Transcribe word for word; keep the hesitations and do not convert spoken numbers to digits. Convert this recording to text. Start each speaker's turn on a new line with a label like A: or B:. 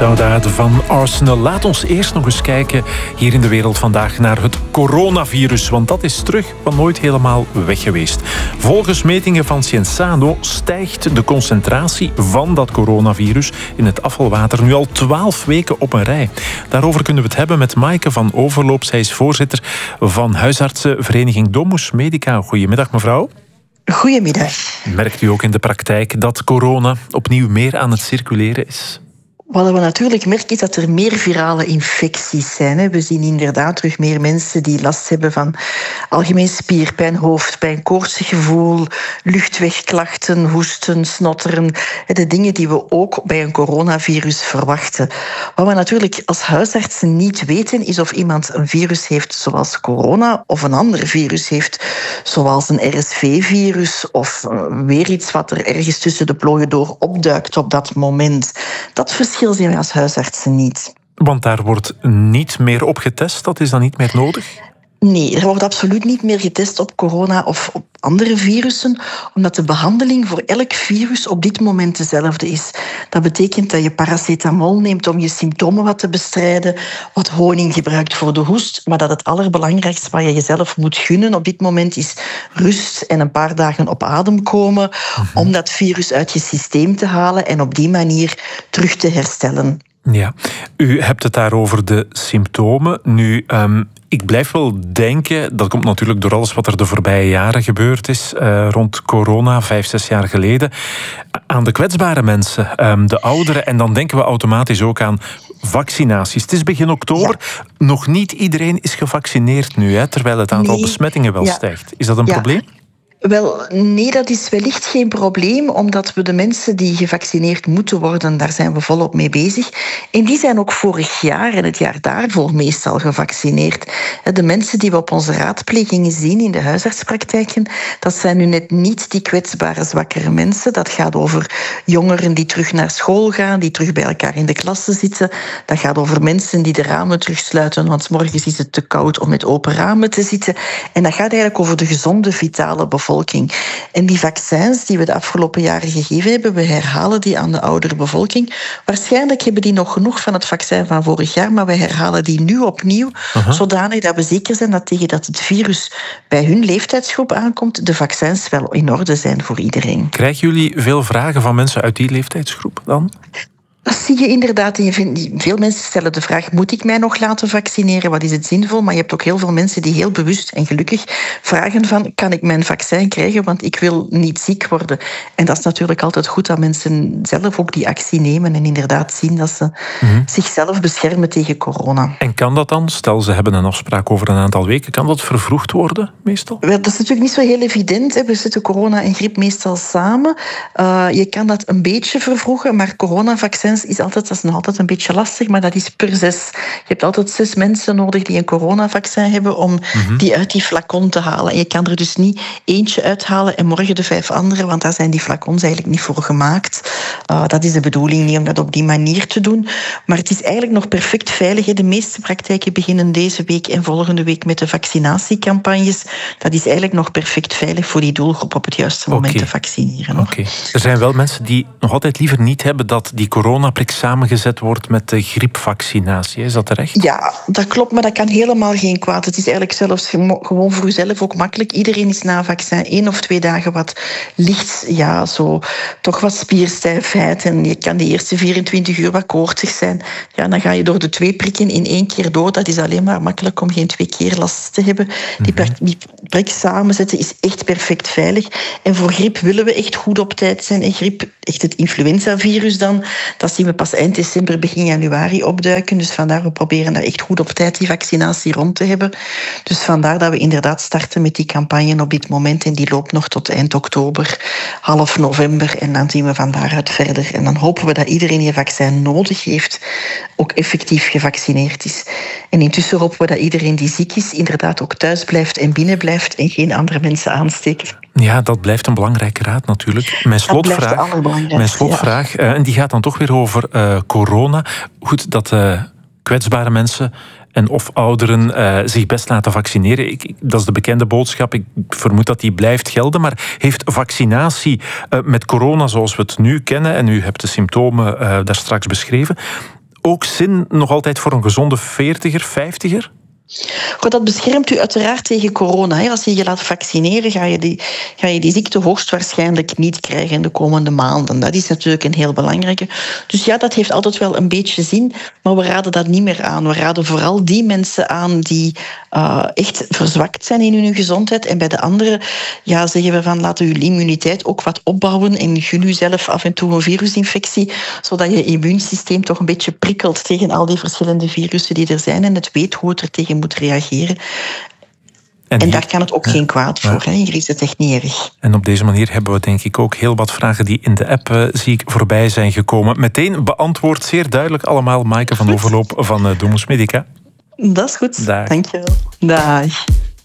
A: Saudade van Arsenal. Laat ons eerst nog eens kijken hier in de wereld vandaag naar het coronavirus. Want dat is terug van nooit helemaal weg geweest. Volgens metingen van Cienzano stijgt de concentratie van dat coronavirus in het afvalwater nu al twaalf weken op een rij. Daarover kunnen we het hebben met Maaike van Overloop. Zij is voorzitter van huisartsenvereniging Domus Medica. Goedemiddag, mevrouw.
B: Goedemiddag.
A: Merkt u ook in de praktijk dat corona opnieuw meer aan het circuleren is?
B: Wat we natuurlijk merken is dat er meer virale infecties zijn. We zien inderdaad terug meer mensen die last hebben van algemeen spierpijn, hoofdpijn, koortsig gevoel, luchtwegklachten, hoesten, snotteren. De dingen die we ook bij een coronavirus verwachten. Wat we natuurlijk als huisartsen niet weten is of iemand een virus heeft zoals corona of een ander virus heeft zoals een R S V-virus of weer iets wat er ergens tussen de plooien door opduikt op dat moment. Dat verschilt zien we als huisartsen niet.
A: Want daar wordt niet meer op getest? Dat is dan niet meer nodig?
B: Nee, er wordt absoluut niet meer getest op corona of op andere virussen, omdat de behandeling voor elk virus op dit moment dezelfde is. Dat betekent dat je paracetamol neemt om je symptomen wat te bestrijden, wat honing gebruikt voor de hoest, maar dat het allerbelangrijkste wat je jezelf moet gunnen op dit moment is rust en een paar dagen op adem komen, mm-hmm. om dat virus uit je systeem te halen en op die manier terug te herstellen.
A: Ja, u hebt het daar over de symptomen. Nu, um, ik blijf wel denken, dat komt natuurlijk door alles wat er de voorbije jaren gebeurd is, uh, rond corona, vijf, zes jaar geleden, aan de kwetsbare mensen, um, de ouderen. En dan denken we automatisch ook aan vaccinaties. Het is begin oktober. Ja. Nog niet iedereen is gevaccineerd nu, hè, terwijl het aantal nee. besmettingen wel ja. stijgt. Is dat een ja. probleem?
B: Wel, nee, dat is wellicht geen probleem, omdat we de mensen die gevaccineerd moeten worden, daar zijn we volop mee bezig. En die zijn ook vorig jaar en het jaar daarvoor meestal gevaccineerd. De mensen die we op onze raadplegingen zien in de huisartspraktijken, dat zijn nu net niet die kwetsbare, zwakkere mensen. Dat gaat over jongeren die terug naar school gaan, die terug bij elkaar in de klasse zitten. Dat gaat over mensen die de ramen terugsluiten, want 's morgens is het te koud om met open ramen te zitten. En dat gaat eigenlijk over de gezonde, vitale bevolking. En die vaccins die we de afgelopen jaren gegeven hebben, we herhalen die aan de oudere bevolking. Waarschijnlijk hebben die nog genoeg van het vaccin van vorig jaar, maar we herhalen die nu opnieuw, uh-huh. zodanig dat we zeker zijn dat tegen dat het virus bij hun leeftijdsgroep aankomt, de vaccins wel in orde zijn voor iedereen.
A: Krijgen jullie veel vragen van mensen uit die leeftijdsgroep dan?
B: Dat zie je inderdaad. En je vindt, veel mensen stellen de vraag, moet ik mij nog laten vaccineren? Wat is het zinvol? Maar je hebt ook heel veel mensen die heel bewust en gelukkig vragen van, kan ik mijn vaccin krijgen? Want ik wil niet ziek worden. En dat is natuurlijk altijd goed dat mensen zelf ook die actie nemen en inderdaad zien dat ze mm-hmm. zichzelf beschermen tegen corona.
A: En kan dat dan? Stel, ze hebben een afspraak over een aantal weken. Kan dat vervroegd worden meestal?
B: Wel, dat is natuurlijk niet zo heel evident. Hè. We zetten corona en griep meestal samen. Uh, je kan dat een beetje vervroegen, maar coronavaccins is altijd, dat is nog altijd een beetje lastig, maar dat is per zes. Je hebt altijd zes mensen nodig die een coronavaccin hebben om mm-hmm. die uit die flacon te halen. En je kan er dus niet eentje uithalen en morgen de vijf andere, want daar zijn die flacons eigenlijk niet voor gemaakt. Uh, dat is de bedoeling niet om dat op die manier te doen. Maar het is eigenlijk nog perfect veilig. De meeste praktijken beginnen deze week en volgende week met de vaccinatiecampagnes. Dat is eigenlijk nog perfect veilig voor die doelgroep op het juiste moment okay. te vaccineren.
A: Okay. Er zijn wel mensen die nog altijd liever niet hebben dat die corona prik samengezet wordt met de griepvaccinatie. Is dat terecht?
B: Ja, dat klopt, maar dat kan helemaal geen kwaad. Het is eigenlijk zelfs gewoon voor uzelf ook makkelijk. Iedereen is na vaccin één of twee dagen wat licht, ja, zo toch wat spierstijfheid. En je kan de eerste vierentwintig uur wat koortsig zijn. Ja, dan ga je door de twee prikken in één keer door. Dat is alleen maar makkelijk om geen twee keer last te hebben. Die, prik, die prik samenzetten is echt perfect veilig. En voor griep willen we echt goed op tijd zijn. En griep, echt het influenzavirus dan, dat zien we pas eind december, begin januari opduiken. Dus vandaar, we proberen daar echt goed op tijd die vaccinatie rond te hebben. Dus vandaar dat we inderdaad starten met die campagne op dit moment. En die loopt nog tot eind oktober, half november. En dan zien we van daaruit verder. En dan hopen we dat iedereen die een vaccin nodig heeft, ook effectief gevaccineerd is. En intussen hopen we dat iedereen die ziek is, inderdaad ook thuis blijft en binnen blijft en geen andere mensen aansteekt.
A: Ja, dat blijft een belangrijke raad natuurlijk. Mijn slotvraag, mijn slotvraag ja. uh, en die gaat dan toch weer over uh, corona. Goed, dat uh, kwetsbare mensen en of ouderen uh, zich best laten vaccineren. Ik, ik, dat is de bekende boodschap. Ik vermoed dat die blijft gelden. Maar heeft vaccinatie uh, met corona zoals we het nu kennen, en u hebt de symptomen uh, daar straks beschreven, ook zin nog altijd voor een gezonde veertiger, vijftiger?
B: Goed, dat beschermt u uiteraard tegen corona. Hè. Als je je laat vaccineren, ga je, die, ga je die ziekte hoogstwaarschijnlijk niet krijgen in de komende maanden. Dat is natuurlijk een heel belangrijke. Dus ja, dat heeft altijd wel een beetje zin, maar we raden dat niet meer aan. We raden vooral die mensen aan die uh, echt verzwakt zijn in hun gezondheid. En bij de anderen ja, zeggen we van laten uw immuniteit ook wat opbouwen en gun u zelf af en toe een virusinfectie, zodat je immuunsysteem toch een beetje prikkelt tegen al die verschillende virussen die er zijn en het weet hoe het er tegen moet reageren. En, en daar kan het ook ja, geen kwaad voor. Ja. Hè? Hier is het echt niet erg.
A: En op deze manier hebben we denk ik ook heel wat vragen die in de app uh, zie ik voorbij zijn gekomen. Meteen beantwoord, zeer duidelijk allemaal. Maaike van Overloop van uh, Domus Medica.
B: Dat is goed. Dag. Dank je wel. Dag.